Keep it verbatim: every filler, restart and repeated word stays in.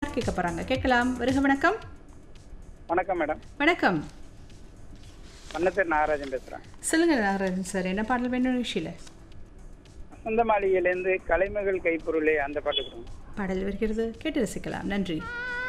யார் கேட்க போகிறாங்க கேட்கலாம். வருக வணக்கம். வணக்கம் மேடம். வணக்கம். வண்ணத்தேர் நாகராஜன் பேசுகிறேன். சொல்லுங்கள் நாகராஜன் சார், என்ன பாடல் வேணும் நிகழ்ச்சியில்? வசந்த மாளிகையிலேருந்து கலைமகள் கைப்பொருளே அந்த பாட்டு கொடுங்க. பாடல் வருகிறது, கேட்டு ரசிக்கலாம். நன்றி.